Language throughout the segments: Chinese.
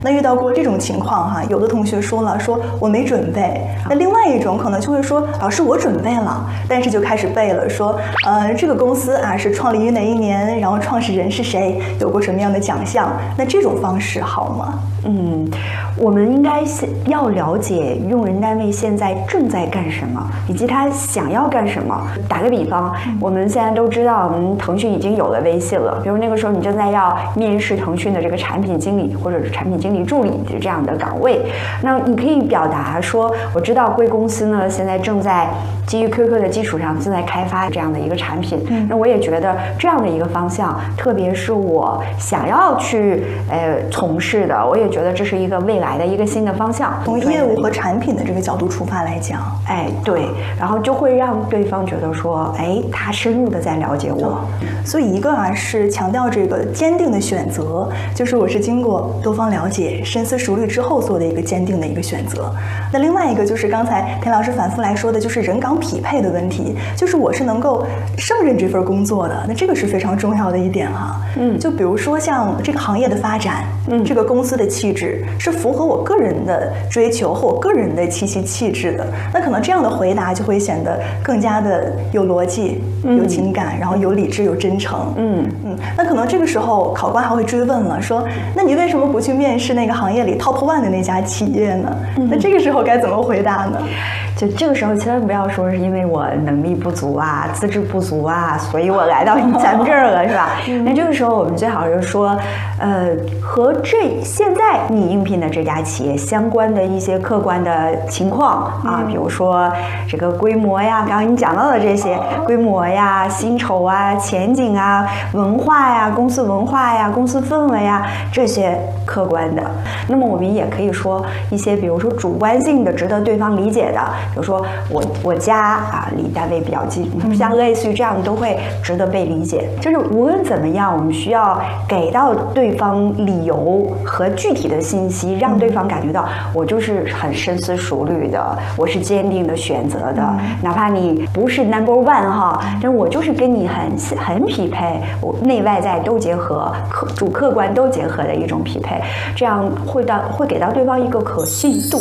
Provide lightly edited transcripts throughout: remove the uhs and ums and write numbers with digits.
那遇到过这种情况哈，有的同学说了，说我没准备。那另外一种可能就会说，老师我准备了，但是就开始背了，说这个公司啊是创立于哪一年，然后创始人是谁，有过什么样的奖项。那这种方式好吗？ 我们应该要了解用人单位现在正在干什么，以及他想要干什么。打个比方，我们现在都知道，腾讯已经有了微信了。比如那个时候你正在要面试腾讯的这个产品经理或者是产品经理助理这样的岗位，那你可以表达说，我知道贵公司呢现在正在基于 QQ 的基础上正在开发这样的一个产品。那我也觉得这样的一个方向，特别是我想要去从事的，我也觉得这是一个未来的一个新的方向。 从业务和产品的这个角度出发来讲， 对，然后就会让对方觉得说，他深入的在了解我。 所以一个是强调这个坚定的选择，就是我是经过多方了解、深思熟虑之后做的一个坚定的一个选择。那另外一个就是刚才田老师反复来说的，就是人岗匹配的问题，就是我是能够胜任这份工作的，那这个是非常重要的一点哈。就比如说像这个行业的发展，这个公司的气质是符合我个人的追求和我个人的气息气质的，那可能这样的回答就会显得更加的有逻辑、有情感，然后有理智、有真诚。那可能这个时候考官还会追问了，说那你为什么不去面试那个行业里 top 1的那家企业呢？那这个时候该怎么回答呢？ 就这个时候千万不要说是因为我能力不足啊、资质不足啊，所以我来到咱们这儿了，是吧？那这个时候我们最好是说，和现在你应聘的这家企业相关的一些客观的情况啊，比如说这个规模呀，刚刚你讲到的这些规模呀、薪酬啊、前景啊、文化呀、公司文化呀、公司氛围呀，这些客观的。那么我们也可以说一些，比如说主观性的、值得对方理解的，比如说我家离单位比较近，像类似于这样都会值得被理解。就是无论怎么样，我们需要给到对方理由和具体的信息，让对方感觉到我就是很深思熟虑的，我是坚定的选择的，哪怕你不是 1 哈，但我就是跟你很匹配，我内外在都结合，主客观都结合的一种匹配，这样会给到对方一个可信度。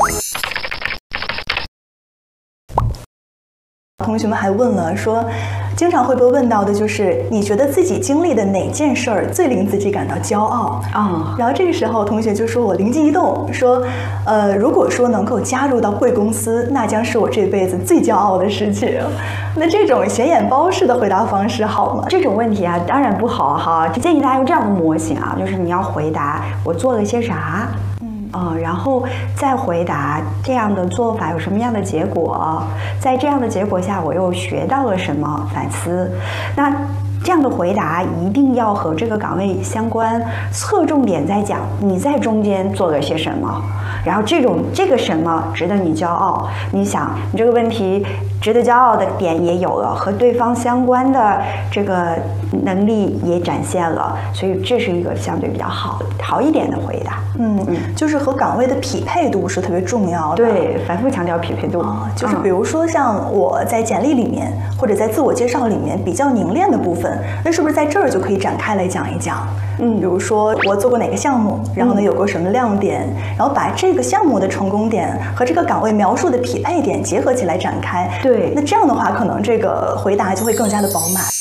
同学们还问了说，经常会被问到的就是你觉得自己经历的哪件事儿最令自己感到骄傲然后这个时候同学就说，我灵机一动说，如果说能够加入到贵公司，那将是我这辈子最骄傲的事情。那这种显眼包式的回答方式好吗？ 这种问题当然不好哈，建议大家用这样的模型就是你要回答我做了些啥。然后再回答这样的做法有什么样的结果，在这样的结果下我又学到了什么，反思。那这样的回答一定要和这个岗位相关，侧重点在讲你在中间做了些什么，然后这个什么值得你骄傲。你想，你这个问题值得骄傲的点也有了，和对方相关的这个能力也展现了，所以这是一个相对比较好一点的回答。 就是和岗位的匹配度是特别重要的。 对，反复强调匹配度。 就是比如说像我在简历里面或者在自我介绍里面比较凝练的部分，那是不是在这儿就可以展开来讲一讲？比如说我做过哪个项目，然后呢有过什么亮点，然后把这个项目的成功点和这个岗位描述的匹配点结合起来展开。 对， 那这样的话，可能这个回答就会更加的饱满。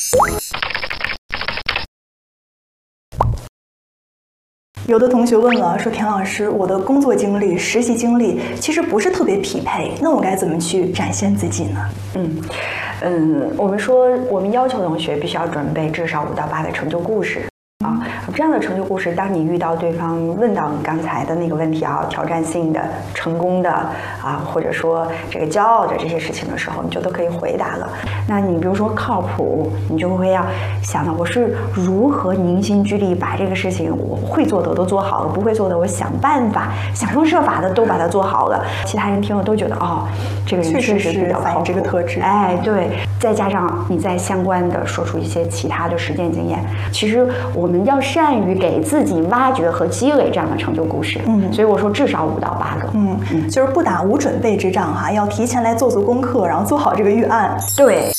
有的同学问了，说田老师，我的工作经历、实习经历其实不是特别匹配，那我该怎么去展现自己呢？ 我们说我们要求同学必须要准备至少5到8个成就故事。这样的成就故事，当你遇到对方问到你刚才的那个问题挑战性的、成功的或者说这个骄傲的这些事情的时候，你就都可以回答了。那你比如说靠谱，你就会要想到我是如何凝心聚力把这个事情我会做的都做好了，不会做的我想办法、想方设法的都把它做好了。其他人听了都觉得这个人确实比较靠谱， 这个特质。 对，再加上你再相关的说出一些其他的实践经验，其实我们要善于给自己挖掘和积累这样的成就故事。所以我说至少5到8个。 就是不打无准备之仗要提前来做功课，然后做好这个预案。 对。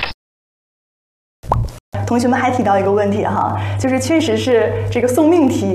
同学们还提到一个问题就是确实是这个送命题